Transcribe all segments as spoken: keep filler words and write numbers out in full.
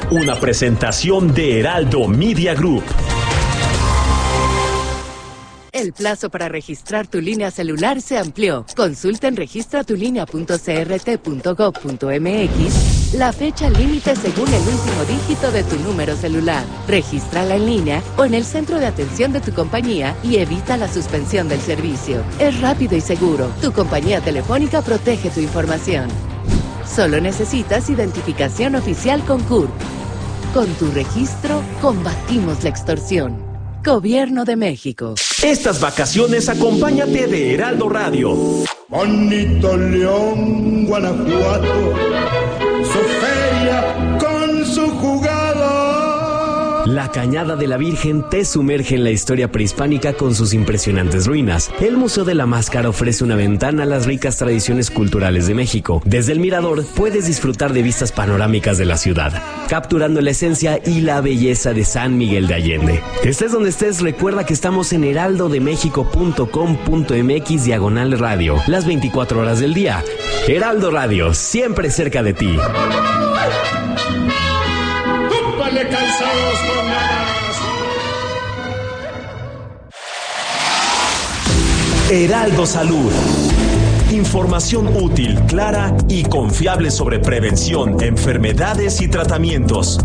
una presentación de Heraldo Media Group. El plazo para registrar tu línea celular se amplió. Consulta en registra tu línea punto c r t punto gov punto m x la fecha límite según el último dígito de tu número celular. Regístrala en línea o en el centro de atención de tu compañía y evita la suspensión del servicio. Es rápido y seguro. Tu compañía telefónica protege tu información. Solo necesitas identificación oficial con C U R P. Con tu registro, combatimos la extorsión. Gobierno de México. Estas vacaciones acompáñate de Heraldo Radio. Bonito León, Guanajuato, su feria con su jugada. La Cañada de la Virgen te sumerge en la historia prehispánica con sus impresionantes ruinas. El Museo de la Máscara ofrece una ventana a las ricas tradiciones culturales de México. Desde el mirador puedes disfrutar de vistas panorámicas de la ciudad, capturando la esencia y la belleza de San Miguel de Allende. Estés donde estés, recuerda que estamos en heraldo de méxico punto com punto m x diagonal radio, las veinticuatro horas del día. Heraldo Radio, siempre cerca de ti. Cansados con ganas. Heraldo Salud. Información útil, clara y confiable sobre prevención, enfermedades y tratamientos.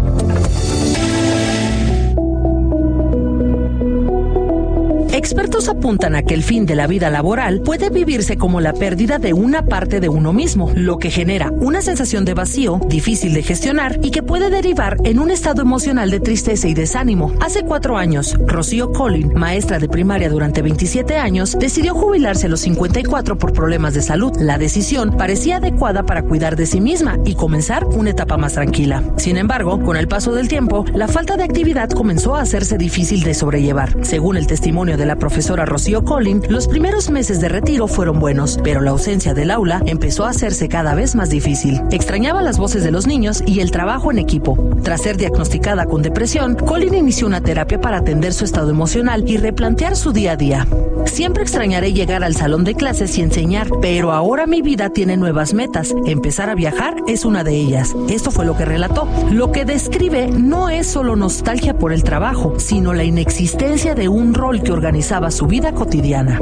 Expertos apuntan a que el fin de la vida laboral puede vivirse como la pérdida de una parte de uno mismo, lo que genera una sensación de vacío, difícil de gestionar y que puede derivar en un estado emocional de tristeza y desánimo. Hace cuatro años, Rocío Collin, maestra de primaria durante veintisiete años, decidió jubilarse a los cincuenta y cuatro por problemas de salud. La decisión parecía adecuada para cuidar de sí misma y comenzar una etapa más tranquila. Sin embargo, con el paso del tiempo, la falta de actividad comenzó a hacerse difícil de sobrellevar. Según el testimonio de la profesora Rocío Collin, los primeros meses de retiro fueron buenos, pero la ausencia del aula empezó a hacerse cada vez más difícil. Extrañaba las voces de los niños y el trabajo en equipo. Tras ser diagnosticada con depresión, Collin inició una terapia para atender su estado emocional y replantear su día a día. Siempre extrañaré llegar al salón de clases y enseñar, pero ahora mi vida tiene nuevas metas. Empezar a viajar es una de ellas. Esto fue lo que relató. Lo que describe no es solo nostalgia por el trabajo, sino la inexistencia de un rol que organizaba su vida cotidiana.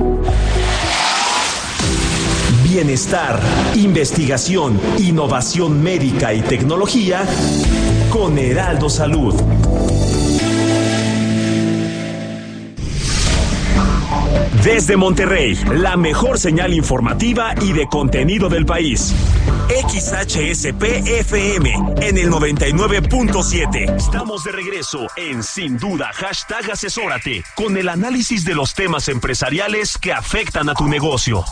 Bienestar, investigación, innovación médica y tecnología con Heraldo Salud. Desde Monterrey, la mejor señal informativa y de contenido del país. X H S P F M en el noventa y nueve punto siete. Estamos de regreso en Sin Duda, hashtag asesórate, con el análisis de los temas empresariales que afectan a tu negocio.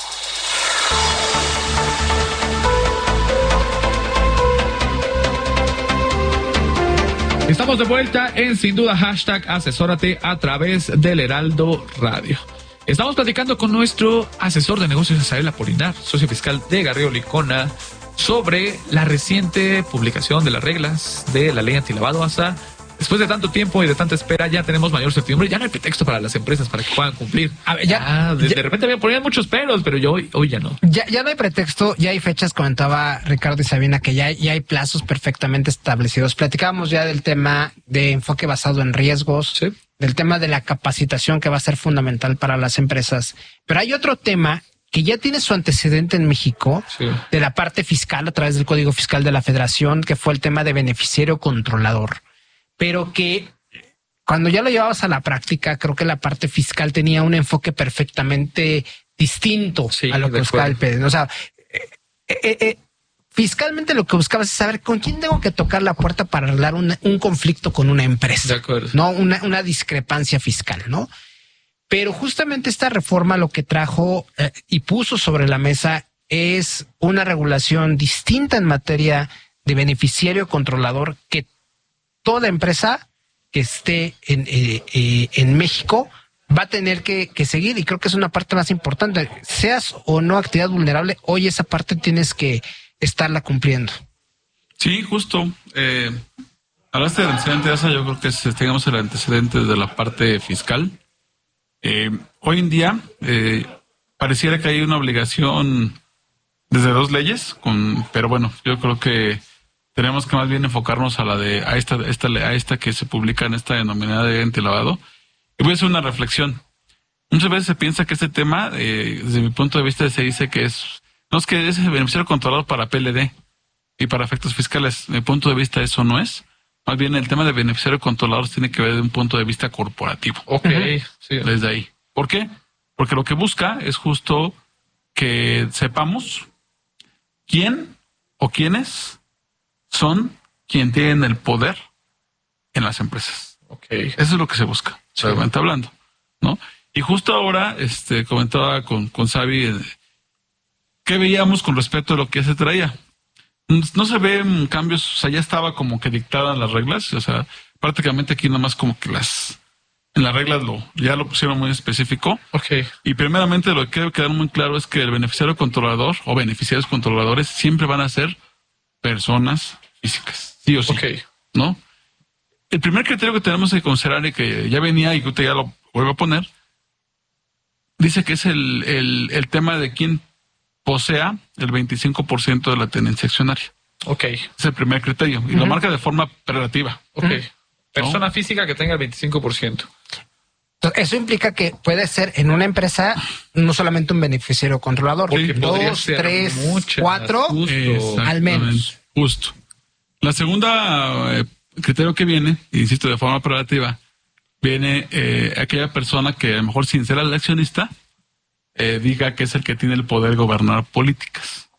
Estamos de vuelta en Sin Duda, hashtag asesórate a través del Heraldo Radio. Estamos platicando con nuestro asesor de negocios, Azael Apolinar, socio fiscal de Garrido Licona, sobre la reciente publicación de las reglas de la ley antilavado. Hasta después de tanto tiempo y de tanta espera, ya tenemos mayor certidumbre. Ya no hay pretexto para las empresas para que puedan cumplir. A ver, ya, ah, de, ya, de repente me ponían muchos peros, pero yo hoy, hoy ya no. Ya, ya no hay pretexto, ya hay fechas. Comentaba Ricardo y Sabina que ya, ya hay plazos perfectamente establecidos. Platicábamos ya del tema de enfoque basado en riesgos, ¿sí?, del tema de la capacitación que va a ser fundamental para las empresas. Pero hay otro tema que ya tiene su antecedente en México, sí, de la parte fiscal a través del Código Fiscal de la Federación, que fue el tema de beneficiario controlador. Pero que cuando ya lo llevabas a la práctica, creo que la parte fiscal tenía un enfoque perfectamente distinto, sí, a lo que buscaba el P D. O sea, eh, eh, eh, fiscalmente lo que buscabas es saber con quién tengo que tocar la puerta para arreglar una, un conflicto con una empresa. De acuerdo. No, una, una discrepancia fiscal, ¿no? Pero justamente esta reforma lo que trajo eh, y puso sobre la mesa es una regulación distinta en materia de beneficiario controlador que toda empresa que esté en, eh, eh, en México va a tener que, que seguir, y creo que es una parte más importante. Seas o no actividad vulnerable, hoy esa parte tienes que estarla cumpliendo. Sí, justo. Eh, hablaste del antecedente de esa, yo creo que si tengamos el antecedente de la parte fiscal. Eh, hoy en día eh, pareciera que hay una obligación desde dos leyes, con, pero bueno, yo creo que tenemos que más bien enfocarnos a la de, a esta, esta, a esta que se publica en esta denominada de antilavado. Y voy a hacer una reflexión. Muchas veces se piensa que este tema, eh, desde mi punto de vista, se dice que es, no es que es beneficiario controlador para P L D y para efectos fiscales. Desde mi punto de vista, eso no es. Más bien, el tema de beneficiario controlador tiene que ver desde un punto de vista corporativo. Ok, uh-huh. sí. Desde ahí. ¿Por qué? Porque lo que busca es justo que sepamos quién o quiénes son quien tienen el poder en las empresas. Okay. Eso es lo que se busca, seguramente hablando, ¿no? Y justo ahora, este, comentaba con, con Xavi, eh, ¿qué veíamos con respecto a lo que se traía? No se ven cambios, o sea, ya estaba como que dictadas las reglas, o sea, prácticamente aquí nomás como que las, en las reglas lo, ya lo pusieron muy específico. Okay. Y primeramente lo que debe quedar muy claro es que el beneficiario controlador o beneficiarios controladores siempre van a ser personas físicas, sí o sí, okay. ¿no? El primer criterio que tenemos que considerar y que ya venía y que usted ya lo vuelve a poner, dice que es el, el, el tema de quién posea el veinticinco por ciento de la tenencia accionaria. Ok. Es el primer criterio y uh-huh. lo marca de forma relativa. Ok. Uh-huh. Persona ¿no? física que tenga el veinticinco por ciento. Eso implica que puede ser en una empresa no solamente un beneficiario controlador, sí, dos, tres, muchas, cuatro, al menos. Justo. La segunda eh, criterio que viene, insisto, de forma relativa, viene eh, aquella persona que a lo mejor sin ser el accionista eh, diga que es el que tiene el poder de gobernar políticas.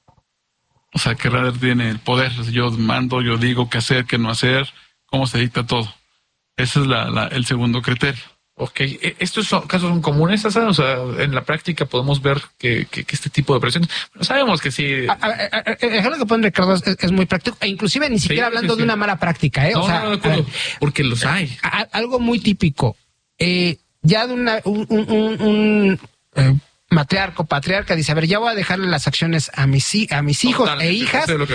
O sea, que realmente tiene el poder. Yo mando, yo digo qué hacer, qué no hacer, cómo se dicta todo. Ese es la, la, el segundo criterio. Ok, ¿estos son casos son comunes, Asa? O sea, en la práctica podemos ver que, que, que este tipo de presiones, bueno, sabemos que sí. A, a, a, el ejemplo que pone Ricardo es, es muy práctico, e inclusive ni siquiera sí, hablando sí, sí. de una mala práctica, ¿eh? No, o sea, no, no, ver, porque los hay. A, algo muy típico, eh, ya de una, un, un, un, un eh, matriarca, patriarca dice, a ver, ya voy a dejarle las acciones a mis, a mis hijos Total, e hijas, lo que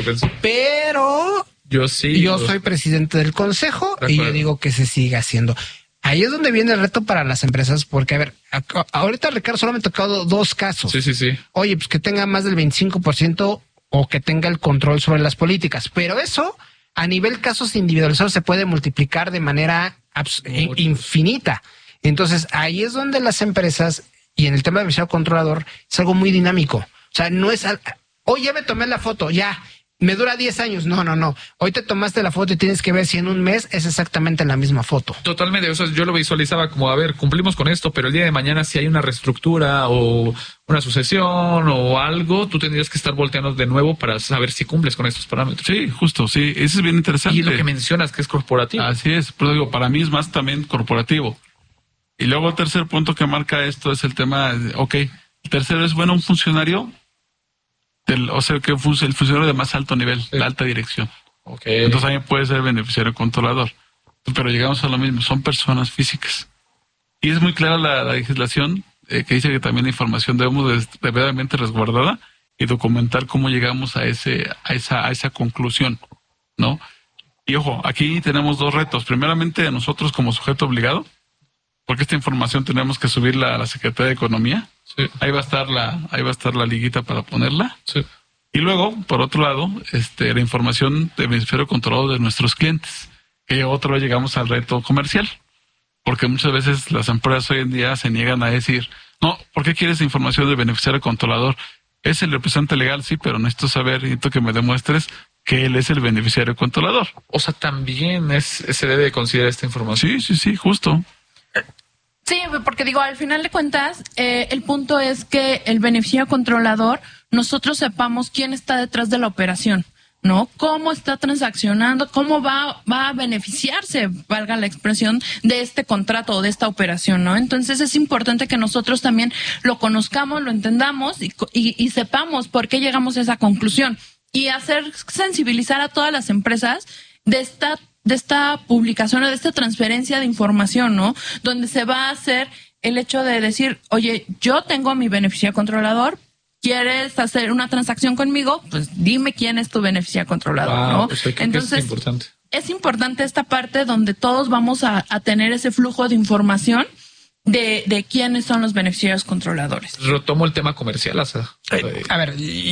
pero yo sí, yo soy presidente del consejo y yo digo que se siga haciendo. Ahí es donde viene el reto para las empresas, porque, a ver, a, ahorita, Ricardo, solo me ha tocado dos casos. Sí, sí, sí. Oye, pues que tenga más del veinticinco por ciento o que tenga el control sobre las políticas. Pero eso, a nivel casos individualizados, se puede multiplicar de manera abs- infinita. Entonces, ahí es donde las empresas, y en el tema del beneficiario controlador, es algo muy dinámico. O sea, no es... Al, oye, ya me tomé la foto, ya... Me dura diez años. No, no, no. Hoy te tomaste la foto y tienes que ver si en un mes es exactamente la misma foto. Totalmente. O sea, yo lo visualizaba como, a ver, cumplimos con esto, pero el día de mañana si hay una reestructura o una sucesión o algo, tú tendrías que estar volteando de nuevo para saber si cumples con estos parámetros. Sí, justo, sí. Eso es bien interesante. Y lo que mencionas que es corporativo. Así es. Pero digo, para mí es más también corporativo. Y luego el tercer punto que marca esto es el tema, de, ok, el tercero es, bueno, un funcionario... Del, o sea, que fun- el funcionario de más alto nivel, sí. La alta dirección. Okay. Entonces también puede ser beneficiario controlador. Pero llegamos a lo mismo, son personas físicas. Y es muy clara la, la legislación eh, que dice que también la información debemos de, debidamente resguardada y documentar cómo llegamos a ese a esa a esa conclusión, ¿no? Y ojo, aquí tenemos dos retos. Primeramente, nosotros como sujeto obligado, porque esta información tenemos que subirla a la Secretaría de Economía. Sí. Ahí va a estar la, ahí va a estar la liguita para ponerla. Sí. Y luego, por otro lado, este, la información de beneficiario controlado de nuestros clientes. Que otra vez llegamos al reto comercial. Porque muchas veces las empresas hoy en día se niegan a decir, no, ¿por qué quieres información de beneficiario controlador? Es el representante legal, sí, pero necesito saber, necesito que me demuestres que él es el beneficiario controlador. O sea, también es, se debe considerar esta información. Sí, sí, sí, justo. Sí, porque digo, al final de cuentas, eh, el punto es que el beneficiario controlador, nosotros sepamos quién está detrás de la operación, ¿no? Cómo está transaccionando, cómo va, va a beneficiarse, valga la expresión, de este contrato o de esta operación, ¿no? Entonces es importante que nosotros también lo conozcamos, lo entendamos y, y, y sepamos por qué llegamos a esa conclusión y hacer sensibilizar a todas las empresas de esta de esta publicación o de esta transferencia de información, ¿no? Donde se va a hacer el hecho de decir, oye, yo tengo mi beneficiario controlador, ¿quieres hacer una transacción conmigo? Pues dime quién es tu beneficiario controlador, wow, ¿no? Pues Entonces, es importante. es importante esta parte donde todos vamos a, a tener ese flujo de información de, de quiénes son los beneficiarios controladores. Retomo el tema comercial, Asa. Eh, a ver, y...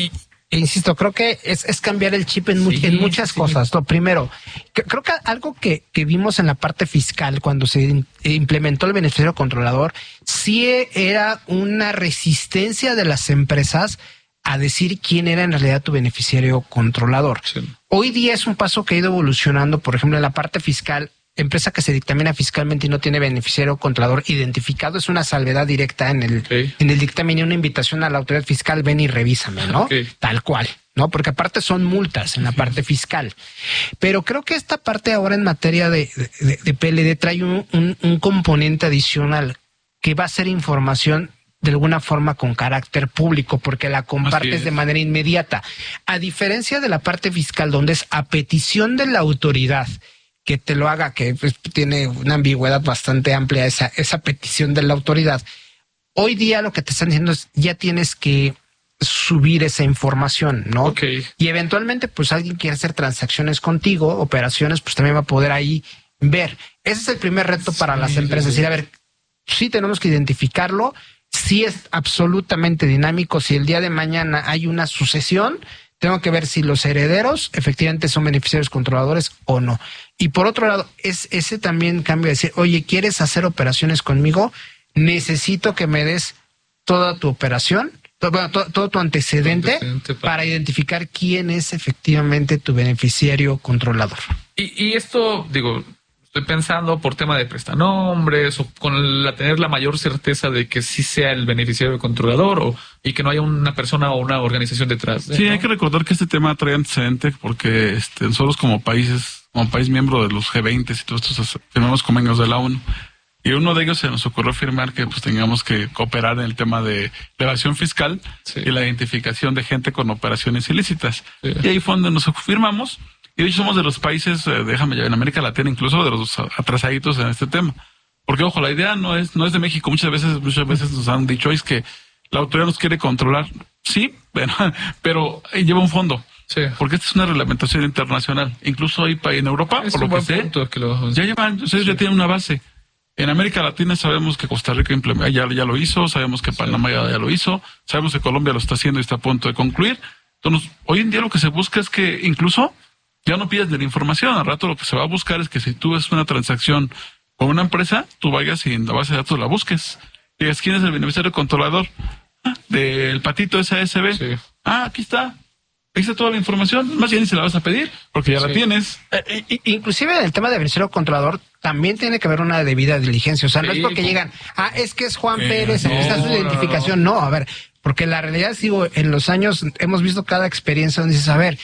E insisto, creo que es, es cambiar el chip en, mu sí, en muchas sí. cosas. Lo primero, que, creo que algo que, que vimos en la parte fiscal cuando se in, implementó el beneficiario controlador, sí era una resistencia de las empresas a decir quién era en realidad tu beneficiario controlador. Sí. Hoy día es un paso que ha ido evolucionando, por ejemplo, en la parte fiscal. Empresa que se dictamina fiscalmente y no tiene beneficiario controlador identificado es una salvedad directa en el, okay. en el dictamen y una invitación a la autoridad fiscal, ven y revísame, ¿no? Okay. Tal cual, ¿no? Porque aparte son multas en la parte fiscal. Pero creo que esta parte ahora en materia de, de, de P L D trae un, un, un componente adicional que va a ser información de alguna forma con carácter público, porque la compartes de manera inmediata. A diferencia de la parte fiscal, donde es a petición de la autoridad que te lo haga, que pues, tiene una ambigüedad bastante amplia esa, esa petición de la autoridad. Hoy día lo que te están diciendo es ya tienes que subir esa información, ¿no? Okay. Y eventualmente, pues alguien quiere hacer transacciones contigo, operaciones, pues también va a poder ahí ver. Ese es el primer reto para sí, las empresas. Es decir, a ver, sí tenemos que identificarlo, sí es absolutamente dinámico. Si el día de mañana hay una sucesión, tengo que ver si los herederos efectivamente son beneficiarios controladores o no. Y por otro lado, es ese también cambio de decir, oye, ¿quieres hacer operaciones conmigo? Necesito que me des toda tu operación, todo, bueno, todo, todo tu antecedente, antecedente para... para identificar quién es efectivamente tu beneficiario controlador. Y, y esto, digo, estoy pensando por tema de prestanombres o con la tener la mayor certeza de que sí sea el beneficiario controlador o y que no haya una persona o una organización detrás. Sí, ¿no? Hay que recordar que este tema trae antecedente porque este, nosotros como países, como país miembro de los G veinte y todos estos firmamos convenios de la ONU y uno de ellos se nos ocurrió firmar que pues tengamos que cooperar en el tema de evasión fiscal sí. y la identificación de gente con operaciones ilícitas. Sí. Y ahí fue donde nos firmamos. Y hoy somos de los países, eh, déjame ya, en América Latina, incluso de los atrasaditos en este tema. Porque, ojo, la idea no es no es de México. Muchas veces muchas veces nos han dicho es que la autoridad nos quiere controlar. Sí, pero, pero eh, lleva un fondo. Sí. Porque esta es una reglamentación internacional. Incluso hay en Europa, es por lo que sé, que lo... ya llevan, ustedes sí. ya tienen una base. En América Latina sabemos que Costa Rica ya, ya lo hizo, sabemos que Panamá sí. ya, ya lo hizo, sabemos que Colombia lo está haciendo y está a punto de concluir. Entonces, hoy en día lo que se busca es que incluso ya no pides de la información. Al rato lo que se va a buscar es que si tú ves una transacción con una empresa, tú vayas y en la base de datos la busques. Digas, ¿quién es el beneficiario controlador? Ah, del patito S A S B. Sí. Ah, aquí está. Ahí está toda la información. Más bien ni se la vas a pedir, porque ya sí. la tienes. Eh, inclusive en el tema de beneficiario controlador, también tiene que haber una debida diligencia. O sea, sí, no es porque llegan, ah, es que es Juan eh, Pérez, no, está su identificación. No, a ver, porque la realidad, digo, en los años hemos visto cada experiencia donde dices, a ver,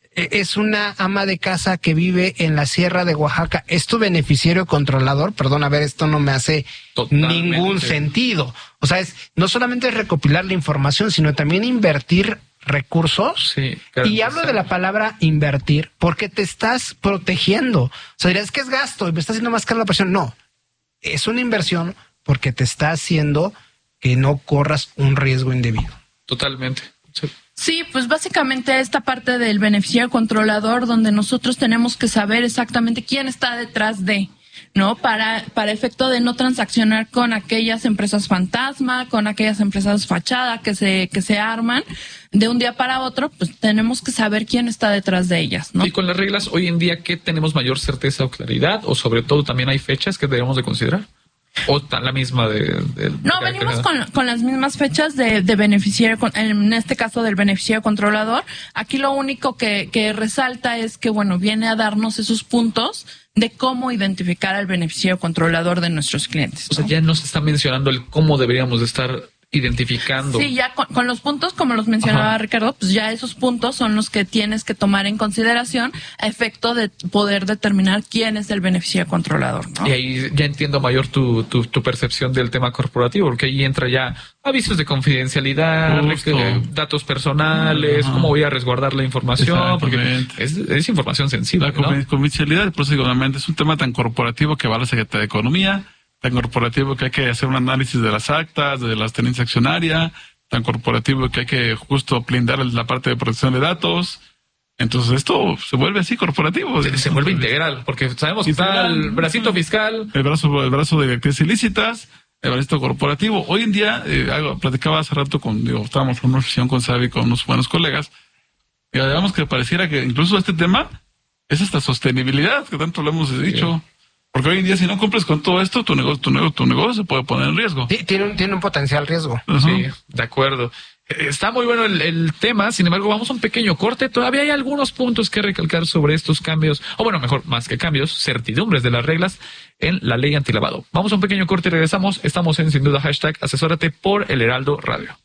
es una ama de casa que vive en la sierra de Oaxaca. ¿Es tu beneficiario controlador? Perdón, a ver, esto no me hace Totalmente. ningún sentido. O sea, es no solamente es recopilar la información, sino también invertir recursos. Sí, claro, y hablo de la palabra invertir porque te estás protegiendo. O sea, dirás que es gasto y me está haciendo más caro la operación. No, es una inversión porque te está haciendo que no corras un riesgo indebido. Totalmente. Sí. Sí, pues básicamente esta parte del beneficiario controlador donde nosotros tenemos que saber exactamente quién está detrás de, ¿no? Para, para efecto de no transaccionar con aquellas empresas fantasma, con aquellas empresas fachada que se, que se arman de un día para otro, pues tenemos que saber quién está detrás de ellas, ¿no? Y con las reglas hoy en día, ¿qué tenemos mayor certeza o claridad? O sobre todo también hay fechas que debemos de considerar. ¿O la misma de...? de no, de venimos con, con las mismas fechas de, de beneficiario, en este caso del beneficiario controlador. Aquí lo único que, que resalta es que, bueno, viene a darnos esos puntos de cómo identificar al beneficiario controlador de nuestros clientes, ¿no? O sea, ya nos está mencionando el cómo deberíamos de estar identificando. Sí, ya con, con los puntos, como los mencionaba Ajá. Ricardo, pues ya esos puntos son los que tienes que tomar en consideración a efecto de poder determinar quién es el beneficiario controlador, ¿no? Y ahí ya entiendo mayor tu, tu, tu percepción del tema corporativo, porque ahí entra ya avisos de confidencialidad, eh, datos personales, Ajá. cómo voy a resguardar la información, porque es, es información sensible. La ¿no? confidencialidad, por eso digo, nuevamente, es un tema tan corporativo que va a la Secretaría de Economía, tan corporativo que hay que hacer un análisis de las actas, de las tenencias accionarias, tan corporativo que hay que justo blindar la parte de protección de datos. Entonces esto se vuelve así corporativo. Se, se vuelve integral, porque sabemos que está el bracito fiscal. El brazo, el brazo de actividades ilícitas, el brazo corporativo. Hoy en día, eh, algo, platicaba hace rato con, digo, estábamos en una sesión con Sabi, con unos buenos colegas, Y además que pareciera que incluso este tema es hasta sostenibilidad, que tanto lo hemos dicho. Sí. Porque hoy en día si no cumples con todo esto, tu negocio, tu negocio, tu negocio se puede poner en riesgo. Sí, tiene un, tiene un potencial riesgo. Uh-huh. Sí, de acuerdo. Está muy bueno el, el tema, sin embargo, vamos a un pequeño corte. Todavía hay algunos puntos que recalcar sobre estos cambios, o bueno, mejor, más que cambios, certidumbres de las reglas en la ley antilavado. Vamos a un pequeño corte y regresamos. Estamos en Sin Duda Hashtag Asesórate por El Heraldo Radio.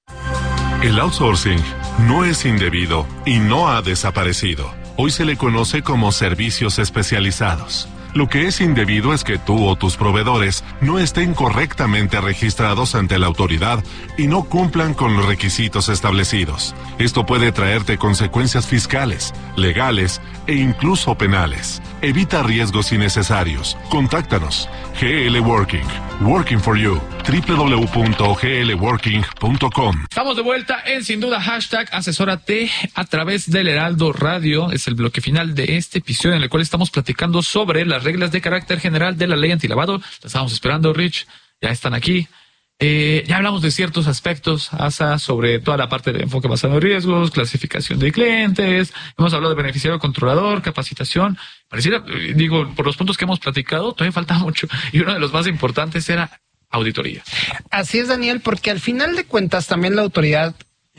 El outsourcing no es indebido y no ha desaparecido. Hoy se le conoce como servicios especializados. Lo que es indebido es que tú o tus proveedores no estén correctamente registrados ante la autoridad y no cumplan con los requisitos establecidos. Esto puede traerte consecuencias fiscales, legales e incluso penales. Evita riesgos innecesarios. Contáctanos. G L Working. Working for you. doble u doble u doble u punto g l working punto com. Estamos de vuelta en Sin Duda Hashtag Asesórate a través del Heraldo Radio. Es el bloque final de este episodio en el cual estamos platicando sobre las reglas de carácter general de la ley antilavado. Las estábamos esperando, Rich. Ya están aquí. Eh, ya hablamos de ciertos aspectos, Asa, sobre toda la parte de enfoque basado en riesgos, clasificación de clientes. Hemos hablado de beneficiario controlador, capacitación. Pareciera, digo, por los puntos que hemos platicado, todavía falta mucho. Y uno de los más importantes era auditoría. Así es, Daniel, porque al final de cuentas también la autoridad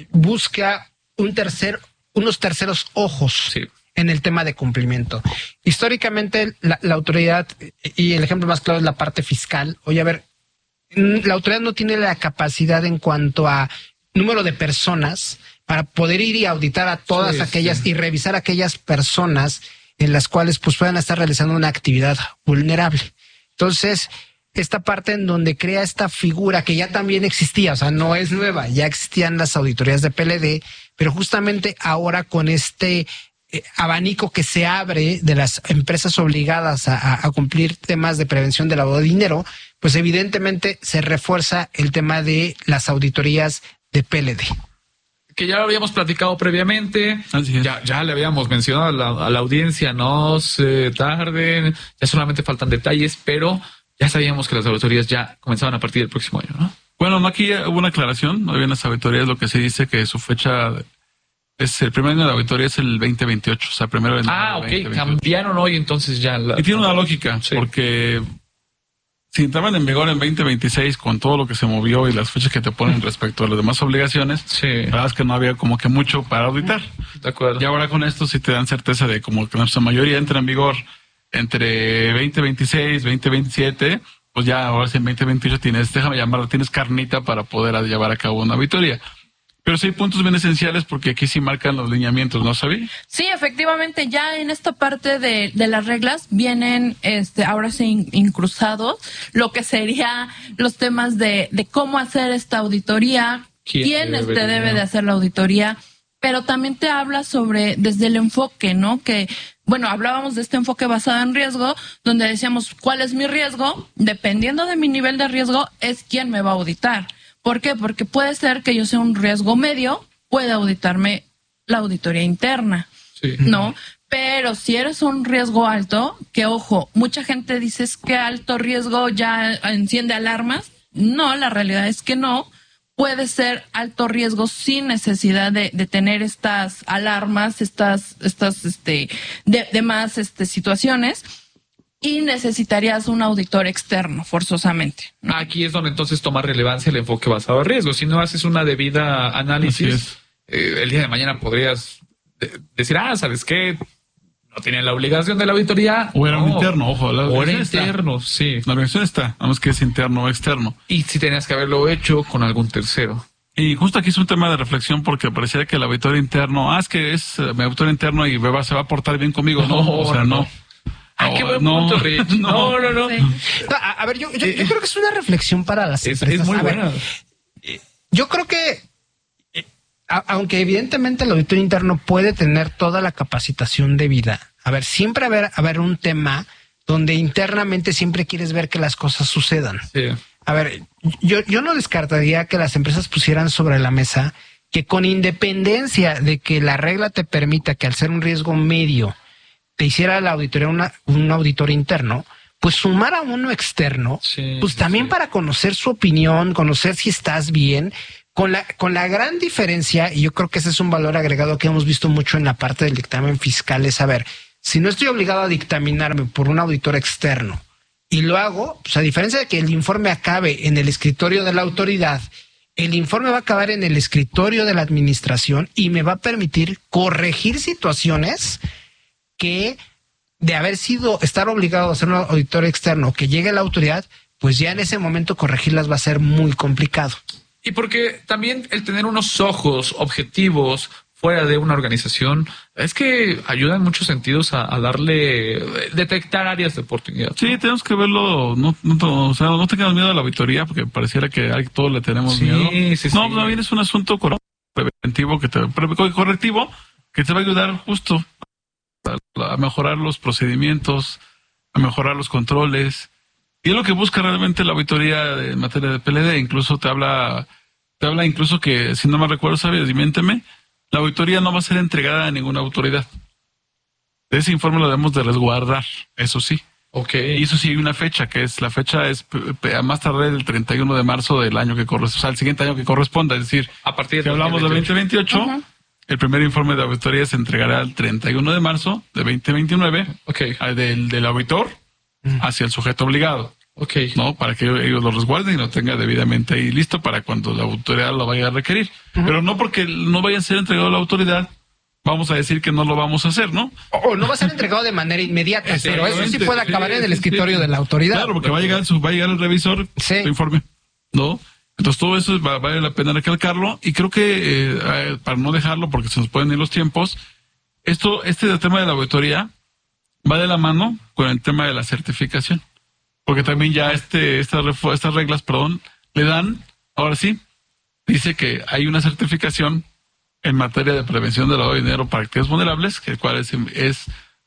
busca un tercer, unos terceros ojos. Sí. En el tema de cumplimiento. Históricamente, la, la autoridad, y el ejemplo más claro es la parte fiscal. Oye, a ver, la autoridad no tiene la capacidad en cuanto a número de personas para poder ir y auditar a todas sí, aquellas sí. y revisar a aquellas personas en las cuales pues puedan estar realizando una actividad vulnerable. Entonces, esta parte en donde crea esta figura que ya también existía, o sea, no es nueva, ya existían las auditorías de P L D, pero justamente ahora con este eh, abanico que se abre de las empresas obligadas a, a, a cumplir temas de prevención del lavado de dinero, pues evidentemente se refuerza el tema de las auditorías de P L D. Que ya lo habíamos platicado previamente, ya, ya le habíamos mencionado a la, a la audiencia, no se tarden, ya solamente faltan detalles, pero ya sabíamos que las auditorías ya comenzaban a partir del próximo año, ¿no? Bueno, aquí hubo una aclaración, no había unas auditorías, lo que se dice que su fecha es el primer año de la auditoría es el veinte veintiocho, o sea, primero de Ah, ok, veinte veintiocho. Cambiaron hoy entonces ya. La... Y tiene una lógica, sí. Porque si entraban en vigor en veinte veintiséis con todo lo que se movió y las fechas que te ponen respecto a las demás obligaciones, sí. la verdad es que no había como que mucho para auditar. De acuerdo. Y ahora con esto sí te dan certeza de como que nuestra mayoría entra en vigor entre veinte veintiséis, veinte veintisiete, pues ya ahora sí en veinte veintiocho tienes, déjame llamarlo, tienes carnita para poder llevar a cabo una auditoría. Pero sí hay puntos bien esenciales porque aquí sí marcan los lineamientos, ¿no, Sabi? Sí, efectivamente, ya en esta parte de, de las reglas vienen este ahora sí incrustados lo que sería los temas de, de cómo hacer esta auditoría, quién, quién debe, este debe de hacer la auditoría, pero también te habla sobre desde el enfoque, ¿no? Que, bueno, hablábamos de este enfoque basado en riesgo, donde decíamos, ¿cuál es mi riesgo? Dependiendo de mi nivel de riesgo, es quién me va a auditar. ¿Por qué? Porque puede ser que yo sea un riesgo medio, puede auditarme la auditoría interna, sí. ¿no? Pero si eres un riesgo alto, que ojo, mucha gente dice es que alto riesgo ya enciende alarmas. No, la realidad es que no. Puede ser alto riesgo sin necesidad de, de tener estas alarmas, estas, estas, este, de, demás, este, situaciones. Y necesitarías un auditor externo, forzosamente. Aquí es donde entonces toma relevancia el enfoque basado en riesgo. Si no haces una debida análisis, eh, el día de mañana podrías de- decir, ah, ¿sabes qué? No tienen la obligación de la auditoría. O era no. un interno, ojo. La O era obligación interno, está. sí. La obligación está, nada más que es interno o externo. Y si tenías que haberlo hecho con algún tercero. Y justo aquí es un tema de reflexión porque pareciera que el auditor interno, ah, es que es eh, mi auditor interno y va, se va a portar bien conmigo. No, No, o sea, no. no. Ah, No, qué buen no, punto, Rich. No, no, no. Sí. No, a, a ver, yo, yo, yo creo que es una reflexión para las Es, empresas. es muy A ver, buena. yo creo que, eh, a- aunque evidentemente el auditor interno puede tener toda la capacitación debida, a ver, siempre haber, haber un tema donde internamente siempre quieres ver que las cosas sucedan. Sí. A ver, yo, yo no descartaría que las empresas pusieran sobre la mesa que con independencia de que la regla te permita que al ser un riesgo medio te hiciera la auditoría una, un auditor interno, pues sumar a uno externo, Sí, pues sí, también sí. para conocer su opinión, conocer si estás bien, Con la, con la gran diferencia, y yo creo que ese es un valor agregado que hemos visto mucho en la parte del dictamen fiscal, es saber, si no estoy obligado a dictaminarme por un auditor externo y lo hago, pues a diferencia de que el informe acabe en el escritorio de la autoridad, el informe va a acabar en el escritorio de la administración y me va a permitir corregir situaciones que de haber sido, estar obligado a hacer un auditor externo que llegue a la autoridad, pues ya en ese momento corregirlas va a ser muy complicado. Y porque también el tener unos ojos objetivos fuera de una organización es que ayuda en muchos sentidos a, a darle, detectar áreas de oportunidad, ¿no? Sí, tenemos que verlo, no, no, o sea, no tengamos miedo a la auditoría porque pareciera que a todos le tenemos sí, miedo. Sí, no, sí. más bien es un asunto preventivo, que te, correctivo, que te va a ayudar justo a, a mejorar los procedimientos, a mejorar los controles. Y es lo que busca realmente la auditoría en materia de P L D. Incluso te habla, te habla incluso que, si no me recuerdo, sabes, desmiénteme, la auditoría no va a ser entregada a ninguna autoridad. Ese informe lo debemos de resguardar, eso sí. Okay. Y eso sí hay una fecha, que es, la fecha es a más tarde el treinta y uno de marzo del año que corresponde, o sea, el siguiente año que corresponda. Es decir, a partir de si hablamos de veinte veintiocho, uh-huh. El primer informe de auditoría se entregará el treinta y uno de marzo de veinte veintinueve, okay. del, del auditor hacia el sujeto obligado. Okay. ¿No? Para que ellos lo resguarden y lo tengan debidamente ahí listo para cuando la autoridad lo vaya a requerir. Uh-huh. Pero no porque no vaya a ser entregado a la autoridad, vamos a decir que no lo vamos a hacer, ¿no? O no va a ser entregado de manera inmediata, pero eso sí puede acabar sí, en el escritorio sí, sí. de la autoridad. Claro, porque va a llegar, su, va a llegar el revisor, sí. su informe, ¿no? Entonces todo eso va, vale la pena recalcarlo y creo que eh, para no dejarlo porque se nos pueden ir los tiempos, esto, este tema de la auditoría va de la mano con el tema de la certificación. Porque también ya este, estas, estas reglas, perdón, le dan, ahora sí, dice que hay una certificación en materia de prevención del lavado de dinero para actividades vulnerables, que cual es, es,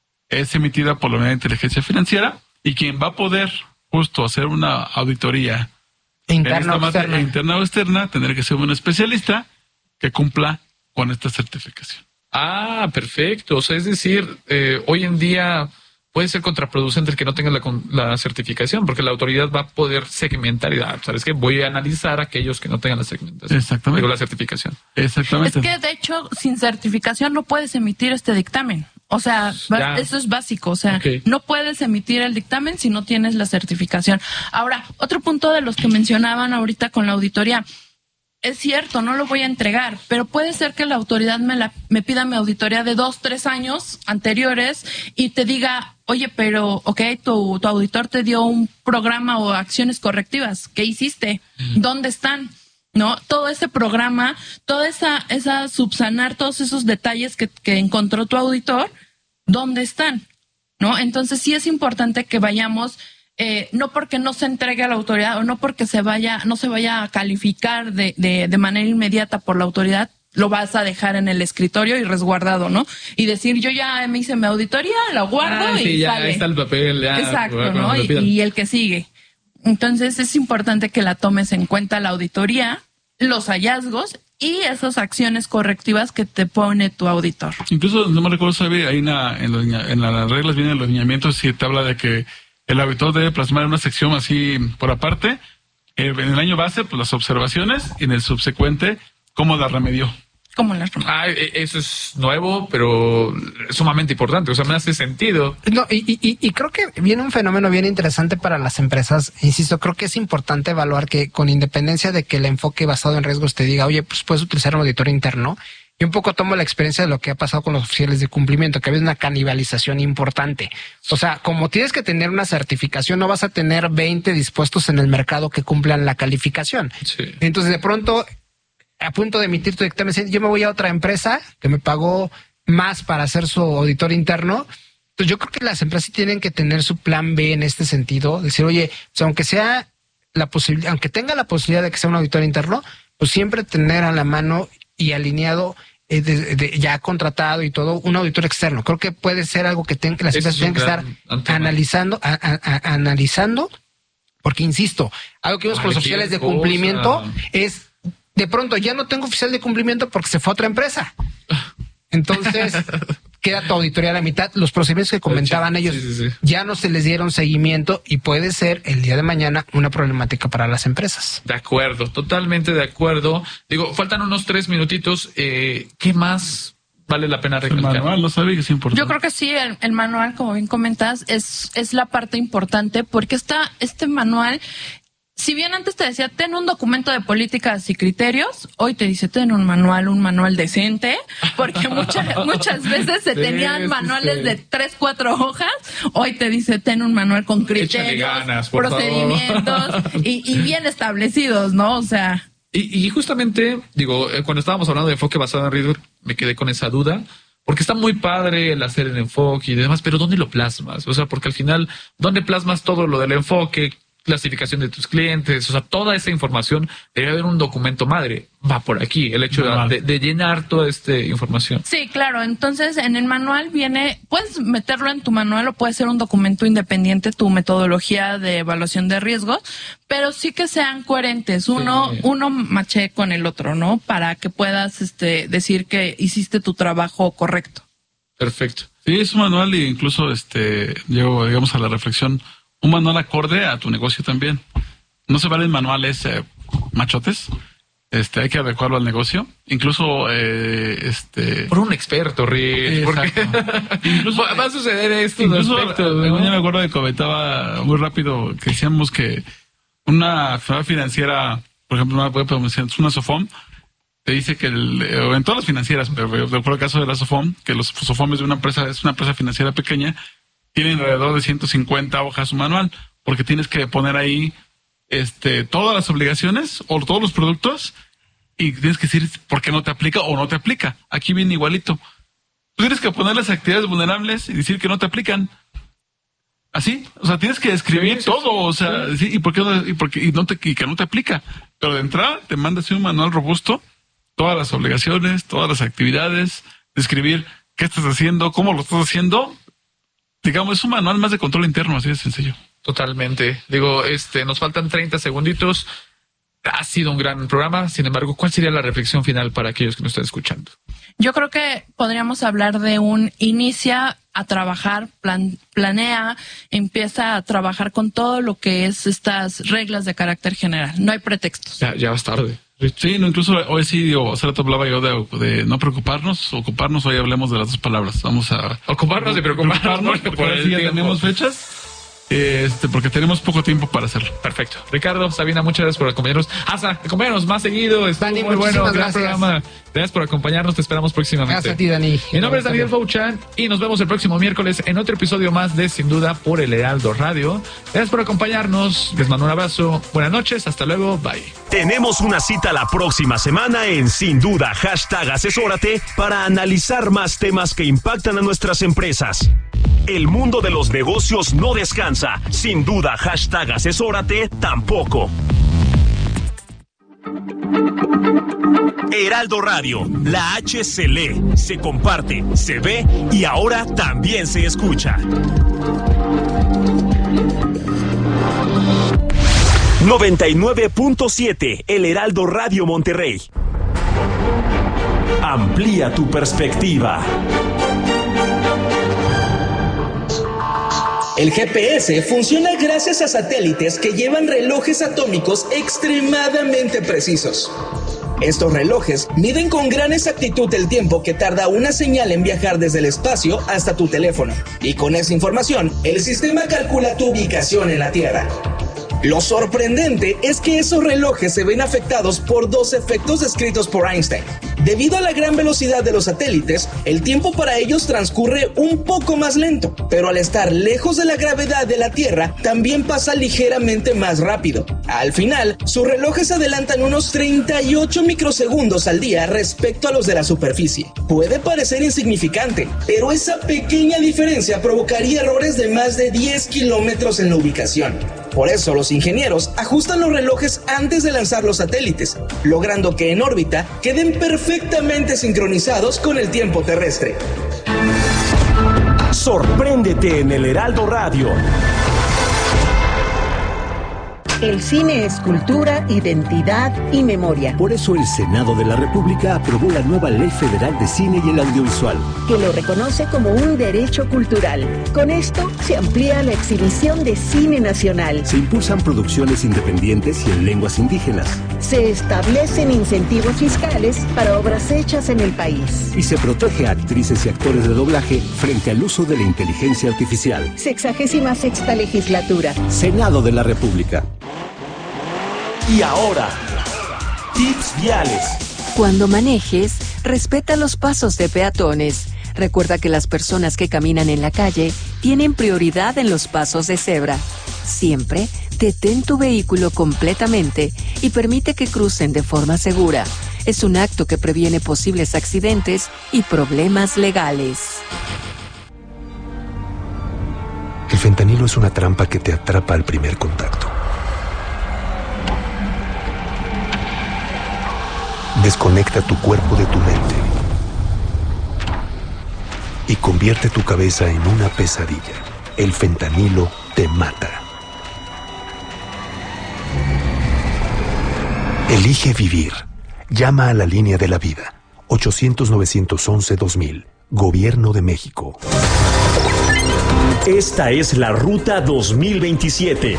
es emitida por la Unidad de Inteligencia Financiera, y quien va a poder justo hacer una auditoría interna, en esta materia, interna o externa, tendrá que ser un especialista que cumpla con esta certificación. Ah, perfecto. O sea, es decir, eh, hoy en día puede ser contraproducente el que no tenga la, la certificación, porque la autoridad va a poder segmentar y dar, ¿sabes qué? Voy a analizar a aquellos que no tengan la segmentación. Exactamente. Digo, la certificación. Exactamente. Es que, de hecho, sin certificación no puedes emitir este dictamen. O sea, ya. Eso es básico. O sea, okay. No puedes emitir el dictamen si no tienes la certificación. Ahora, otro punto de los que mencionaban ahorita con la auditoría. Es cierto, no lo voy a entregar, pero puede ser que la autoridad me, la, me pida mi auditoría de dos, tres años anteriores y te diga, oye, pero, ok, tu, tu auditor te dio un programa o acciones correctivas. ¿Qué hiciste? ¿Dónde están? ¿No? Todo ese programa, toda esa, esa subsanar todos esos detalles que, que encontró tu auditor, ¿dónde están? ¿No? Entonces sí es importante que vayamos. Eh, no porque no se entregue a la autoridad o no porque se vaya, no se vaya a calificar de, de, de manera inmediata por la autoridad, lo vas a dejar en el escritorio y resguardado, ¿no? Y decir, yo ya me hice mi auditoría, la guardo ah, y sí, ya, sale. Ahí está el papel. Ya, exacto, ¿no? Y, y el que sigue. Entonces es importante que la tomes en cuenta la auditoría, los hallazgos y esas acciones correctivas que te pone tu auditor. Incluso, no me recuerdo, sabe, hay una, en, los, en las reglas vienen los lineamientos y te habla de que el auditor debe plasmar en una sección así por aparte, eh, en el año base, pues las observaciones, y en el subsecuente, cómo las remedió. ¿Cómo las remedió? Ah, eso es nuevo, pero sumamente importante, o sea, me hace sentido. No, y, y, y creo que viene un fenómeno bien interesante para las empresas. Insisto, creo que es importante evaluar que con independencia de que el enfoque basado en riesgos te diga, oye, pues puedes utilizar un auditor interno. Y un poco tomo la experiencia de lo que ha pasado con los oficiales de cumplimiento, que ha habido una canibalización importante. O sea, como tienes que tener una certificación, no vas a tener veinte dispuestos en el mercado que cumplan la calificación. Sí. Entonces, de pronto, a punto de emitir tu dictamen, yo me voy a otra empresa que me pagó más para hacer su auditor interno. Entonces, yo creo que las empresas tienen que tener su plan B en este sentido. Decir, oye, pues aunque sea la posibilidad, aunque tenga la posibilidad de que sea un auditor interno, pues siempre tener a la mano y alineado, De, de, ya contratado y todo, un auditor externo. Creo que puede ser algo que, ten, que las empresas tienen que estar antema. analizando, a, a, a, analizando, porque insisto, algo que vimos con los oficiales de cosa. cumplimiento es, de pronto ya no tengo oficial de cumplimiento porque se fue a otra empresa. Entonces, queda tu auditoría a la mitad. Los procedimientos que comentaban ellos sí, sí, sí. ya no se les dieron seguimiento y puede ser el día de mañana una problemática para las empresas. De acuerdo, totalmente de acuerdo. Digo, faltan unos tres minutitos. Eh, ¿Qué más vale la pena recalcar? El manual, no sabía que es importante. Yo creo que sí, el, el manual, como bien comentas, es, es la parte importante porque está este manual. Si bien antes te decía, ten un documento de políticas y criterios, hoy te dice, ten un manual, un manual decente, porque muchas muchas veces se Sí, tenían sí, manuales sí. de tres, cuatro hojas, hoy te dice, ten un manual con Échale criterios, ganas, por procedimientos y, y bien establecidos, ¿no? O sea... Y, y justamente, digo, eh, cuando estábamos hablando de enfoque basado en riesgo, me quedé con esa duda, porque está muy padre el hacer el enfoque y demás, pero ¿dónde lo plasmas? O sea, porque al final, ¿dónde plasmas todo lo del enfoque? Clasificación de tus clientes, o sea, toda esa información debe haber un documento madre. Va por aquí, el hecho de, de, de llenar toda esta información. Sí, claro. Entonces, en el manual viene, puedes meterlo en tu manual o puede ser un documento independiente, tu metodología de evaluación de riesgos, pero sí que sean coherentes. Uno, sí. uno maché con el otro, ¿no? Para que puedas, este, decir que hiciste tu trabajo correcto. Perfecto. Sí, es un manual e incluso, este, llego, digamos, a la reflexión. Un manual acorde a tu negocio también. No se valen manuales eh, machotes. Este, hay que adecuarlo al negocio. Incluso, eh, este... Por un experto, Rich. Porque incluso va a suceder esto. Incluso, aspectos, ¿no? ¿no? Yo me acuerdo que comentaba muy rápido que decíamos que una financiera, por ejemplo, una, una Sofom, te dice que el, en todas las financieras, pero por el caso de la Sofom, que los Sofomes de una empresa, es una empresa financiera pequeña, tienen alrededor de ciento cincuenta hojas su manual, porque tienes que poner ahí este todas las obligaciones o todos los productos y tienes que decir por qué no te aplica o no te aplica. Aquí viene igualito. Tú tienes que poner las actividades vulnerables y decir que no te aplican. Así, o sea, tienes que escribir sí, todo, o sea, sí. Sí, y por qué no, y por qué, y no te, y que no te aplica. Pero de entrada te manda así un manual robusto, todas las obligaciones, todas las actividades, describir qué estás haciendo, cómo lo estás haciendo. Digamos, es un manual más de control interno, así de sencillo. Totalmente. Digo, este, nos faltan treinta segunditos. Ha sido un gran programa. Sin embargo, ¿cuál sería la reflexión final para aquellos que nos están escuchando? Yo creo que podríamos hablar de un inicia a trabajar, plan, planea, empieza a trabajar con todo lo que es estas reglas de carácter general. No hay pretextos. Ya, ya vas tarde. Sí, no, incluso hoy sí, digo, hace rato hablaba yo de, de no preocuparnos, ocuparnos, hoy hablemos de las dos palabras. Vamos a... Ocuparnos y preocuparnos, preocuparnos porque por el sí ya tenemos fechas. Este, porque tenemos poco tiempo para hacerlo. Perfecto. Ricardo, Sabina, muchas gracias por acompañarnos. Asa, acompáñanos más seguido. Estuvo Dani, muy bueno, gran gracias. programa. Gracias por acompañarnos, te esperamos próximamente. Gracias a ti, Dani. Mi nombre es Daniel Fauchan y nos vemos el próximo miércoles en otro episodio más de Sin Duda por el Heraldo Radio. Gracias por acompañarnos. Les mando un abrazo. Buenas noches. Hasta luego. Bye. Tenemos una cita la próxima semana en Sin Duda, hashtag asesórate, para analizar más temas que impactan a nuestras empresas. El mundo de los negocios no descansa. Sin duda, hashtag asesórate tampoco. Heraldo Radio, la H se lee, se comparte, se ve y ahora también se escucha. noventa y nueve punto siete, El Heraldo Radio Monterrey. Amplía tu perspectiva. El G P S funciona gracias a satélites que llevan relojes atómicos extremadamente precisos. Estos relojes miden con gran exactitud el tiempo que tarda una señal en viajar desde el espacio hasta tu teléfono. Y con esa información, el sistema calcula tu ubicación en la Tierra. Lo sorprendente es que esos relojes se ven afectados por dos efectos descritos por Einstein. Debido a la gran velocidad de los satélites, el tiempo para ellos transcurre un poco más lento, pero al estar lejos de la gravedad de la Tierra, también pasa ligeramente más rápido. Al final, sus relojes adelantan unos treinta y ocho microsegundos al día respecto a los de la superficie. Puede parecer insignificante, pero esa pequeña diferencia provocaría errores de más de diez kilómetros en la ubicación. Por eso los ingenieros ajustan los relojes antes de lanzar los satélites, logrando que en órbita queden perfectamente sincronizados con el tiempo terrestre. Sorpréndete en el Heraldo Radio. El cine es cultura, identidad y memoria. Por eso el Senado de la República aprobó la nueva Ley Federal de Cine y el Audiovisual, que lo reconoce como un derecho cultural. Con esto se amplía la exhibición de cine nacional. Se impulsan producciones independientes y en lenguas indígenas. Se establecen incentivos fiscales para obras hechas en el país. Y se protege a actrices y actores de doblaje frente al uso de la inteligencia artificial. Sexagésima sexta legislatura. Senado de la República. Y ahora, tips viales. Cuando manejes, respeta los pasos de peatones. Recuerda que las personas que caminan en la calle tienen prioridad en los pasos de cebra. Siempre detén tu vehículo completamente y permite que crucen de forma segura. Es un acto que previene posibles accidentes y problemas legales. El fentanilo es una trampa que te atrapa al primer contacto. Desconecta tu cuerpo de tu mente y convierte tu cabeza en una pesadilla. El fentanilo te mata. Elige vivir. Llama a la línea de la vida. ochocientos, novecientos once, dos mil. Gobierno de México. Esta es la Ruta dos mil veintisiete.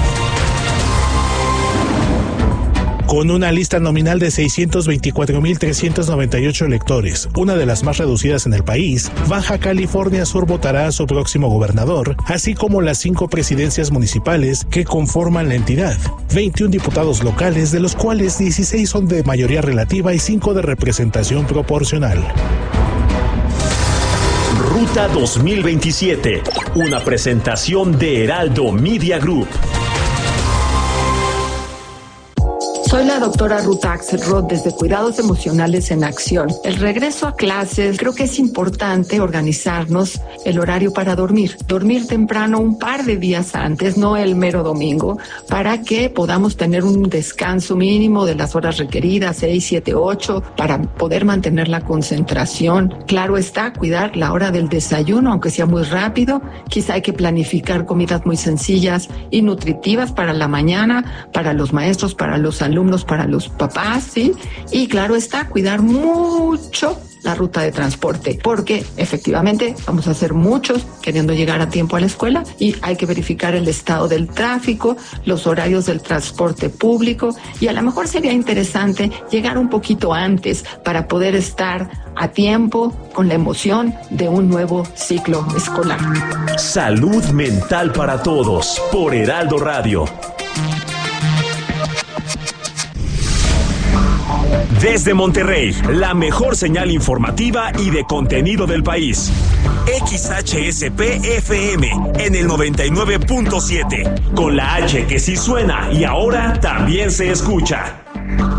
Con una lista nominal de seiscientos veinticuatro mil trescientos noventa y ocho electores, una de las más reducidas en el país, Baja California Sur votará a su próximo gobernador, así como las cinco presidencias municipales que conforman la entidad. veintiún diputados locales, de los cuales dieciséis son de mayoría relativa y cinco de representación proporcional. Ruta dos mil veintisiete, una presentación de Heraldo Media Group. Soy la doctora Ruth Axelrod desde Cuidados Emocionales en Acción. El regreso a clases, creo que es importante organizarnos el horario para dormir. Dormir temprano un par de días antes, no el mero domingo, para que podamos tener un descanso mínimo de las horas requeridas, seis, siete, ocho, para poder mantener la concentración. Claro está, cuidar la hora del desayuno, aunque sea muy rápido. Quizá hay que planificar comidas muy sencillas y nutritivas para la mañana, para los maestros, para los alumnos, para los papás, ¿sí? Y claro está, cuidar mucho la ruta de transporte, porque efectivamente vamos a ser muchos queriendo llegar a tiempo a la escuela y hay que verificar el estado del tráfico, los horarios del transporte público y a lo mejor sería interesante llegar un poquito antes para poder estar a tiempo con la emoción de un nuevo ciclo escolar. Salud mental para todos por Heraldo Radio. Desde Monterrey, la mejor señal informativa y de contenido del país. X H S P F M en el noventa y nueve punto siete, con la H que sí suena y ahora también se escucha.